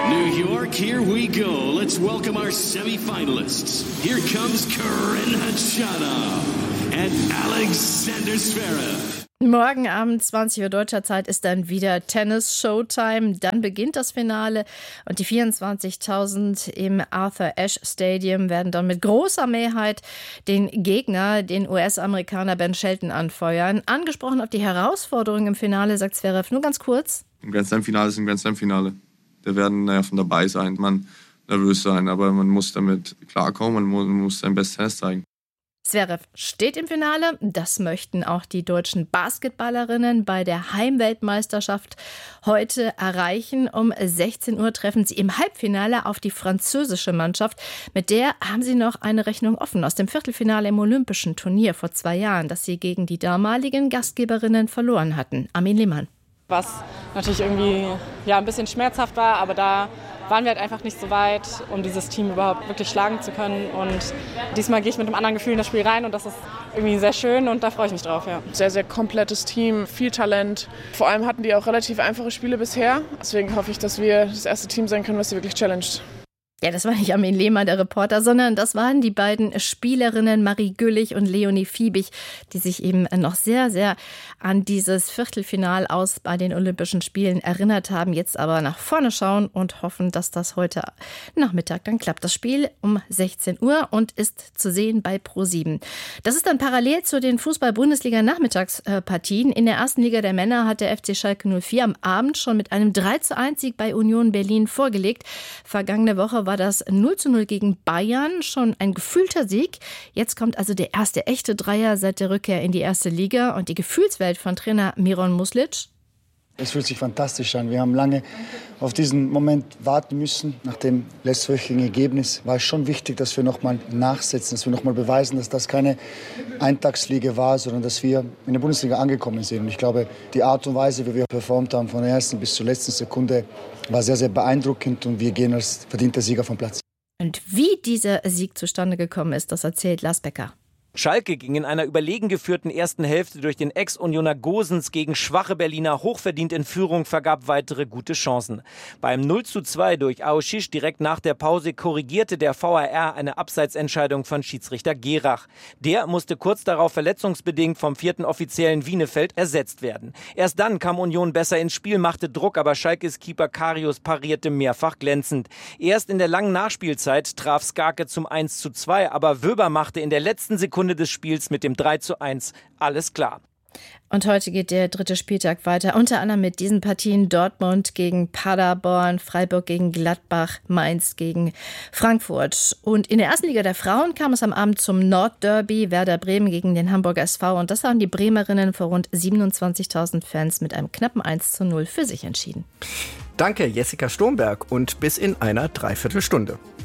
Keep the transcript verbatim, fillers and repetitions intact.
New York, here we go. Let's welcome our semifinalists. Here comes Karen Khachanov and Alexander Zverev. Morgen Abend, zwanzig Uhr deutscher Zeit, ist dann wieder Tennis-Showtime. Dann beginnt das Finale und die vierundzwanzigtausend im Arthur Ashe Stadium werden dann mit großer Mehrheit den Gegner, den U S-Amerikaner Ben Shelton, anfeuern. Angesprochen auf die Herausforderung im Finale, sagt Zverev, nur ganz kurz. Ein Grand Slam-Finale ist ein Grand Slam-Finale. Da werden naja, von dabei sein, man nervös sein, aber man muss damit klarkommen, man muss, man muss sein bestes Tennis zeigen. Zverev steht im Finale. Das möchten auch die deutschen Basketballerinnen bei der Heimweltmeisterschaft heute erreichen. Um sechzehn Uhr treffen sie im Halbfinale auf die französische Mannschaft. Mit der haben sie noch eine Rechnung offen aus dem Viertelfinale im Olympischen Turnier vor zwei Jahren, das sie gegen die damaligen Gastgeberinnen verloren hatten. Armin Lehmann. Was natürlich irgendwie ja, ein bisschen schmerzhaft war, aber da waren wir halt einfach nicht so weit, um dieses Team überhaupt wirklich schlagen zu können. Und diesmal gehe ich mit einem anderen Gefühl in das Spiel rein und das ist irgendwie sehr schön und da freue ich mich drauf. Ja. Sehr, sehr komplettes Team, viel Talent. Vor allem hatten die auch relativ einfache Spiele bisher. Deswegen hoffe ich, dass wir das erste Team sein können, was sie wirklich challenged. Ja, das war nicht Armin Lehmann, der Reporter, sondern das waren die beiden Spielerinnen Marie Güllich und Leonie Fiebig, die sich eben noch sehr, sehr an dieses Viertelfinal aus bei den Olympischen Spielen erinnert haben, jetzt aber nach vorne schauen und hoffen, dass das heute Nachmittag dann klappt. Das Spiel um sechzehn Uhr und ist zu sehen bei ProSieben. Das ist dann parallel zu den Fußball-Bundesliga-Nachmittagspartien. In der ersten Liga der Männer hat der F C Schalke null vier am Abend schon mit einem drei zu eins Sieg bei Union Berlin vorgelegt. Vergangene Woche war das null zu null gegen Bayern schon ein gefühlter Sieg. Jetzt kommt also der erste echte Dreier seit der Rückkehr in die erste Liga und die Gefühlswelt von Trainer Miron Muslic. Es fühlt sich fantastisch an. Wir haben lange auf diesen Moment warten müssen. Nach dem letztwöchigen Ergebnis war es schon wichtig, dass wir noch mal nachsetzen, dass wir noch mal beweisen, dass das keine Eintagsliga war, sondern dass wir in der Bundesliga angekommen sind. Und ich glaube, die Art und Weise, wie wir performt haben, von der ersten bis zur letzten Sekunde, war sehr, sehr beeindruckend und wir gehen als verdienter Sieger vom Platz. Und wie dieser Sieg zustande gekommen ist, das erzählt Lars Becker. Schalke ging in einer überlegen geführten ersten Hälfte durch den Ex-Unioner Gosens gegen schwache Berliner hochverdient in Führung, vergab weitere gute Chancen. Beim null zu zwei durch Aoshish direkt nach der Pause korrigierte der V A R eine Abseitsentscheidung von Schiedsrichter Gerach. Der musste kurz darauf verletzungsbedingt vom vierten Offiziellen Wienefeld ersetzt werden. Erst dann kam Union besser ins Spiel, machte Druck, aber Schalkes Keeper Karius parierte mehrfach glänzend. Erst in der langen Nachspielzeit traf Skarke zum eins zu zwei, aber Wöber machte in der letzten Sekunde des Spiels mit dem drei zu eins alles klar. Und heute geht der dritte Spieltag weiter, unter anderem mit diesen Partien: Dortmund gegen Paderborn, Freiburg gegen Gladbach, Mainz gegen Frankfurt. Und in der ersten Liga der Frauen kam es am Abend zum Nordderby, Werder Bremen gegen den Hamburger S V. Und das haben die Bremerinnen vor rund siebenundzwanzigtausend Fans mit einem knappen eins zu null für sich entschieden. Danke, Jessica Sturmberg, und bis in einer Dreiviertelstunde.